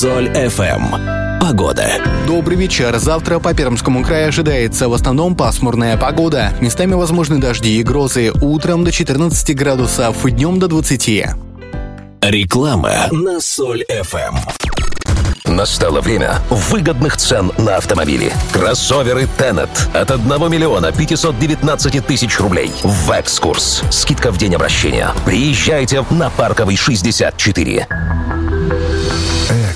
Соль FM. Погода. Добрый вечер. Завтра по Пермскому краю ожидается в основном пасмурная погода. Местами возможны дожди и грозы. Утром до 14 градусов, днем до 20. Реклама на Соль FM. Настало время выгодных цен на автомобили. Кроссоверы Tenet от 1 миллиона 519 тысяч рублей в «Экскурс». Скидка в день обращения. Приезжайте на Парковый 64.